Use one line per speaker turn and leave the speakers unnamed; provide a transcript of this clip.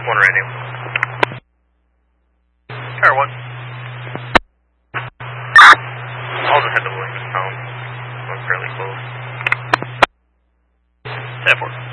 1 radio. Tower 1. I'll just head to Williamstown. I'm fairly close. 10-4.